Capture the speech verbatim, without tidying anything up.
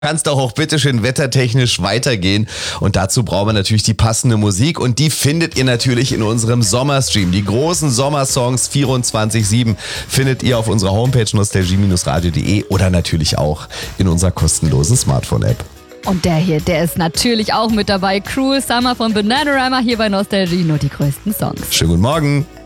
Kannst doch auch bitteschön wettertechnisch weitergehen und dazu brauchen wir natürlich die passende Musik und die findet ihr natürlich in unserem Sommerstream. Die großen Sommersongs vierundzwanzig sieben findet ihr auf unserer Homepage nostalgie Bindestrich radio punkt de oder natürlich auch in unserer kostenlosen Smartphone-App. Und der hier, der ist natürlich auch mit dabei. Cruel Summer von Bananarama hier bei Nostalgie, nur die größten Songs. Schönen guten Morgen.